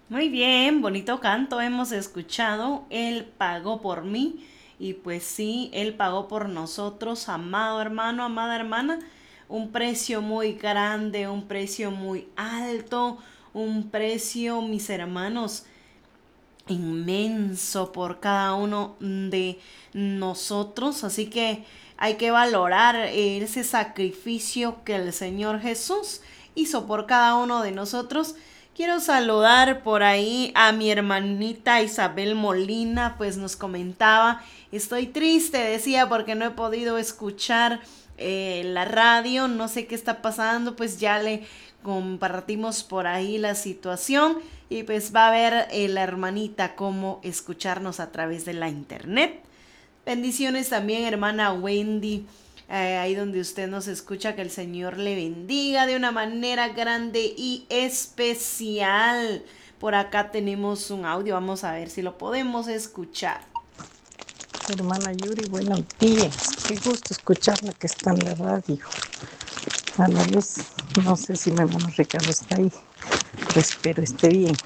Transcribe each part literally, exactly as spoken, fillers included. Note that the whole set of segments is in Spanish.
Muy bien, bonito canto hemos escuchado. Él pagó por mí y pues sí, Él pagó por nosotros, amado hermano, amada hermana, un precio muy grande, un precio muy alto, un precio, mis hermanos, inmenso por cada uno de nosotros. Así que hay que valorar ese sacrificio que el Señor Jesús hizo por cada uno de nosotros. Quiero saludar por ahí a mi hermanita Isabel Molina, pues nos comentaba, estoy triste, decía, porque no he podido escuchar eh, la radio, no sé qué está pasando, pues ya le compartimos por ahí la situación y pues va a ver eh, la hermanita cómo escucharnos a través de la internet. Bendiciones también, hermana Wendy, eh, ahí donde usted nos escucha, que el Señor le bendiga de una manera grande y especial. Por acá tenemos un audio, vamos a ver si lo podemos escuchar. Hermana Yuri, buenos días. Qué gusto escucharla que está en la radio. A la vez, no sé si mi hermano Ricardo está ahí, pero espero esté bien.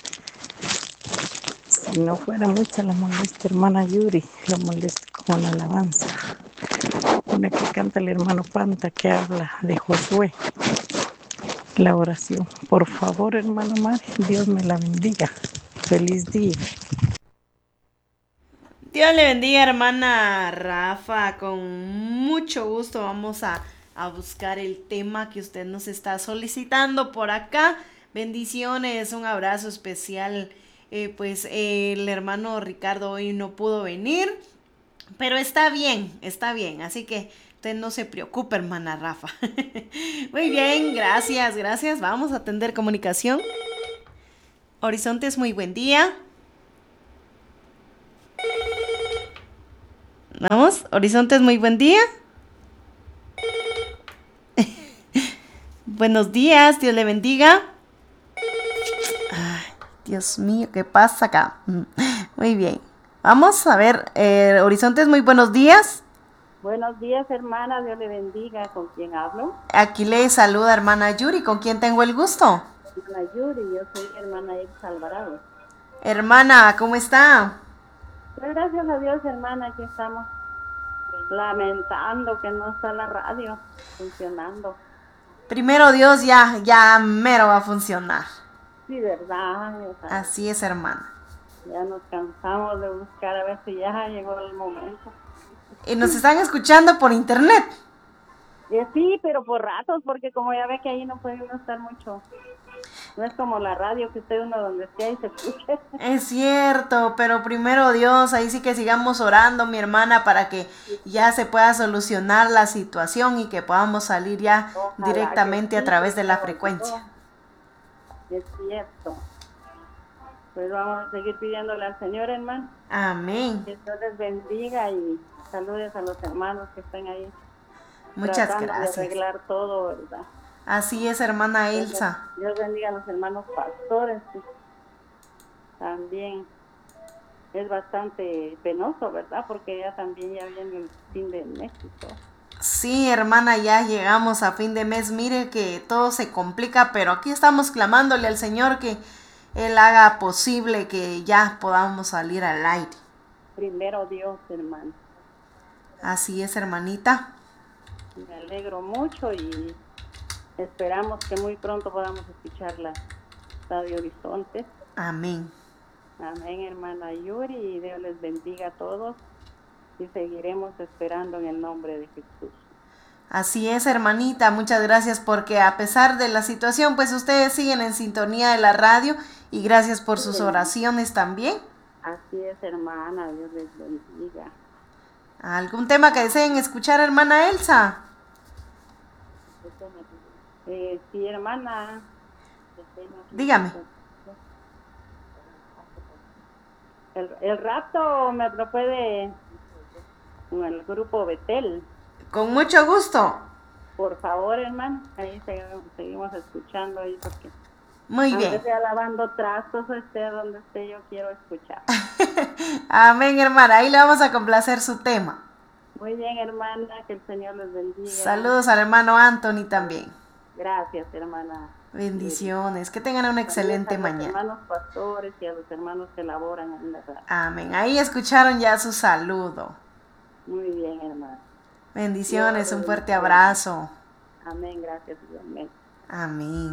Si no fuera mucha la molestia, hermana Yuri, la molesta con la alabanza. Una que canta el hermano Panta que habla de Josué, la oración. Por favor, hermano Mari, Dios me la bendiga. Feliz día. Dios le bendiga, hermana Rafa. Con mucho gusto vamos a, a buscar el tema que usted nos está solicitando por acá. Bendiciones, un abrazo especial. Eh, pues eh, el hermano Ricardo hoy no pudo venir, pero está bien, está bien. Así que usted no se preocupe, hermana Rafa. Muy bien, gracias, gracias. Vamos a atender comunicación. Horizontes, muy buen día. Vamos, Horizontes, muy buen día. Buenos días, Dios le bendiga. Ay, Dios mío, ¿qué pasa acá? Muy bien. Vamos a ver, eh, Horizontes, muy buenos días. Buenos días, hermana. Dios le bendiga. ¿Con quién hablo? Aquí le saluda hermana Yuri, ¿con quién tengo el gusto? Hermana Yuri, yo soy hermana Elsa Alvarado. Hermana, ¿cómo está? Pues gracias a Dios, hermana, aquí estamos lamentando que no está la radio funcionando. Primero Dios, ya, ya mero va a funcionar. Sí, verdad. O sea, Así es, hermana. ya nos cansamos de buscar a ver si ya llegó el momento. Y nos están escuchando por internet. Eh, sí, pero por ratos, porque como ya ve que ahí no puede uno estar mucho. No es como la radio que usted uno donde esté ahí se escuche. Es cierto, pero primero Dios, ahí sí que sigamos orando, mi hermana, para que ya se pueda solucionar la situación y que podamos salir ya Ojalá que directamente a sí, través de la primero frecuencia. Dios. Es cierto. Pues vamos a seguir pidiéndole al Señor, hermano, Amén. que Dios les bendiga y saludes a los hermanos que están ahí Muchas tratando de gracias. arreglar todo, ¿verdad? Así es, hermana Dios, Elsa. Dios bendiga a los hermanos pastores, que también es bastante penoso, ¿verdad? Porque ya también ya viene el fin de México. Sí, hermana, ya llegamos a fin de mes. Mire que todo se complica, pero aquí estamos clamándole al Señor que Él haga posible que ya podamos salir al aire. Primero Dios, hermano. Así es, hermanita. Me alegro mucho y esperamos que muy pronto podamos escuchar la Radio Horizonte. Amén. Amén, hermana Yuri, y Dios les bendiga a todos y seguiremos esperando en el nombre de Jesús. Así es, hermanita, muchas gracias porque a pesar de la situación, pues ustedes siguen en sintonía de la radio y gracias por Sí, sus hermana. oraciones también. Así es, hermana, Dios les bendiga. ¿Algún tema que deseen escuchar, hermana Elsa? Eh, sí, hermana. Dígame. El, el rapto me lo puede con el grupo Betel. Con mucho gusto. Por favor, hermano, ahí seguimos, seguimos escuchando ahí porque Muy aunque bien. sea lavando trastos, esté donde esté, yo quiero escuchar. Amén, hermana. Ahí le vamos a complacer su tema. Muy bien, hermana, que el Señor les bendiga. Saludos al hermano Anthony también. Gracias, hermana. Bendiciones, que tengan una excelente También a mañana. los hermanos pastores y a los hermanos que laboran en la radio. Amén. Ahí escucharon ya su saludo. Muy bien, hermano. Bendiciones, Dios un fuerte bendiga. abrazo. Amén, gracias. Amén. Amén.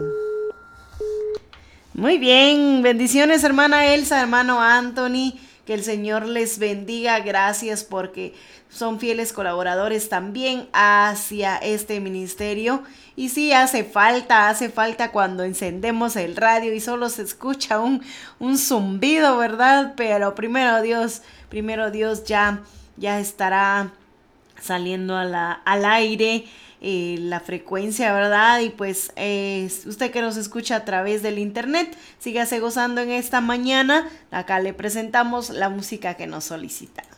Muy bien, bendiciones hermana Elsa, hermano Anthony, que el Señor les bendiga, gracias porque son fieles colaboradores también hacia este ministerio. Y sí, hace falta, hace falta cuando encendemos el radio y solo se escucha un, un zumbido, ¿verdad? Pero primero Dios, primero Dios ya, ya estará saliendo a la, al aire eh, la frecuencia, ¿verdad? Y pues eh, usted que nos escucha a través del internet, sígase gozando en esta mañana. Acá le presentamos la música que nos solicita.